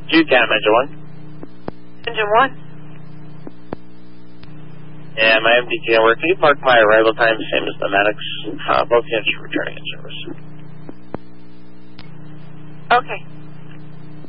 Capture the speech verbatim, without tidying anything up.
You can, engine one. Engine one. And my M D T work. Can you mark my arrival time same as the Maddox? Uh, both units are returning in service. Okay.